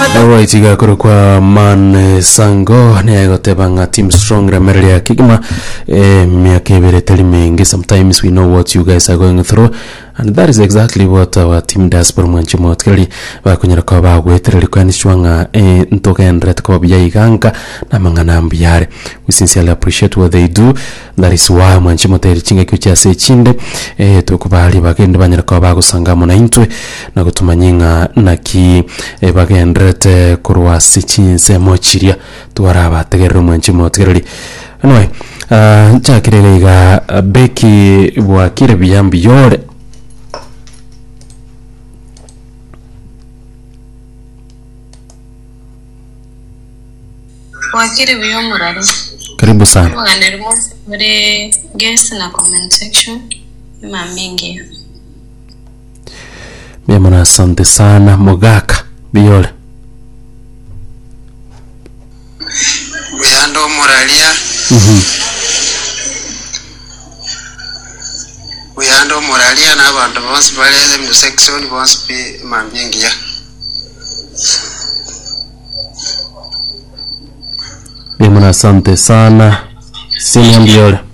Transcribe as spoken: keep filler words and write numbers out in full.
Alright, igakoro kwa Man Sango ne gotebanga Team Strong Ramelia Kigma eh miaka ibere teli mingi. Sometimes we know what you guys are going through, and that is exactly what our team does. For mwanchi motkeli bakunyira kwa bagwetereri kwa nishwanga eh ntoka endret kwa biya iganga na mangana mbiyare. We sincerely appreciate what they do. That is why mwanchi moteri chinga kyocha se chinde eh tokubali bagende banyira kwa bagusanga mona intwe na gutumanyinga naki eh bagendret kurwa sichinse mochiria tuaraba tegerero mwanchi motgereri. Anyway, uh chakirega beki bwa kire biyambi yore wakire biyomuraro. Karibu sana. Mwanarimo muri guest na comment section mamingi. Mimi asante sana Mogaka biyore. Buyando moralia. Mhm. Buyando moralia na abantu bonse baleze mu section bonse pe mamingi. Mimi asante sana Sini biyore.